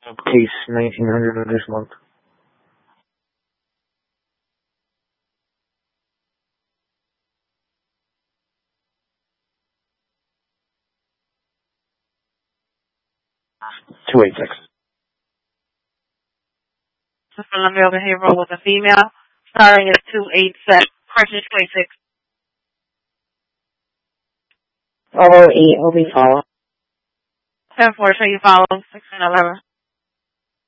Case 1900 of this month. $286. From the male behavioral with a female, starting at 286. Question 26. 008 will be followed. 10-4, show you follow. 6 and 11.